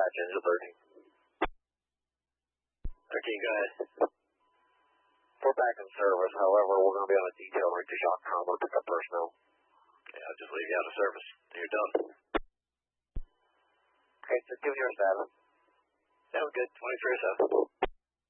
dispatch engine 13. 13, go ahead. We're back in service, however, we're going to be on a detail right to shock trauma, pick up personnel. Yeah, I'll just leave you out of service. You're done. Okay, so give me your status. Sounds good, 23 or 7.